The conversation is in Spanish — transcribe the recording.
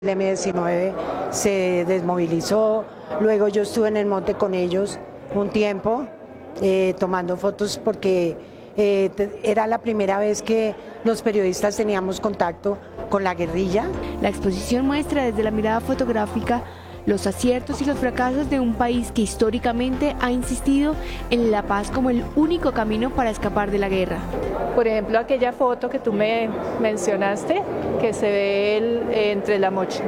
El M-19 se desmovilizó, luego yo estuve en el monte con ellos un tiempo tomando fotos porque era la primera vez que los periodistas teníamos contacto con la guerrilla. La exposición muestra desde la mirada fotográfica los aciertos y los fracasos de un país que históricamente ha insistido en la paz como el único camino para escapar de la guerra. Por ejemplo, aquella foto que tú me mencionaste, que se ve entre la